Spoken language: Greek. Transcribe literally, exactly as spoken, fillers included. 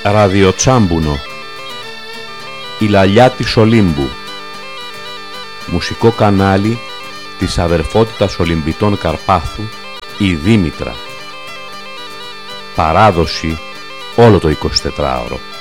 Ραδιοτσάμπουνο, η λαλιά της Ολύμπου, μουσικό κανάλι της αδερφότητας Ολυμπητών Καρπάθου, η Δήμητρα. Παράδοση όλο το εικοσιτετράωρο.